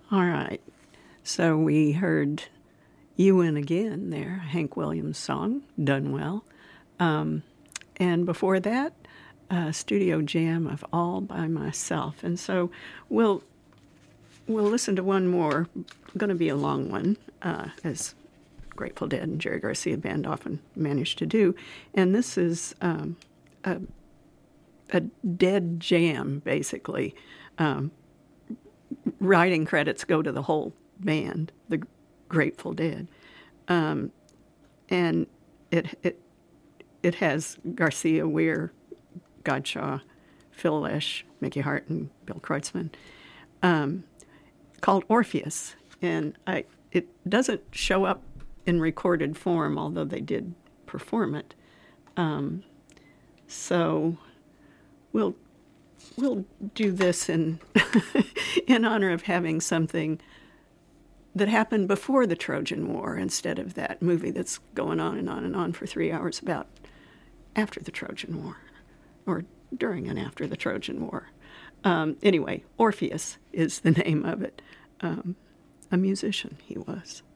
All right. So we heard You Win Again there, Hank Williams song, done well. And before that, a studio jam of All by Myself. And so we'll listen to one more, going to be a long one, as Grateful Dead and Jerry Garcia Band often manage to do. And this is a dead jam, basically. Writing credits go to the whole band, the Grateful Dead. And it has Garcia, Weir, Godshaw, Phil Lesh, Mickey Hart, and Bill Kreutzmann, called Orpheus. And it doesn't show up in recorded form, although they did perform it. So we'll do this in in honor of having something that happened before the Trojan War instead of that movie that's going on and on and on for 3 hours about after the Trojan War, or during and after the Trojan War. Anyway, Orpheus is the name of it. A musician he was.